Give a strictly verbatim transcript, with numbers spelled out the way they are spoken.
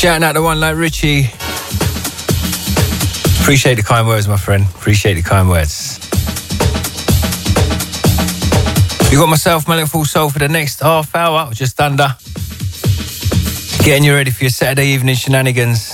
Shouting out to one like Richie. Appreciate the kind words, my friend. Appreciate the kind words. You got myself, Malik Full Soul, for the next half hour, just under. Getting you ready for your Saturday evening shenanigans.